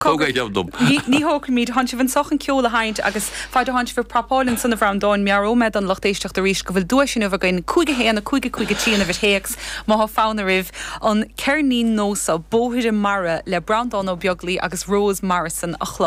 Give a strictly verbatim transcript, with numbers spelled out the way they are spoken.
Cóga dom. Ní hóg míid han si bhann sochan ceola haint agus fáidir haint bhar propáilinn sanna bhrámdáin mearrómed an lochtéisteach do ríis go bhfuil dúisisin bh goin chuige héanana chuige chuige tíanana bhir héex má ha fána rih an ceirní nósa bóhuiide mara le Brandán ó beaglí agus Rose Morrison a chló.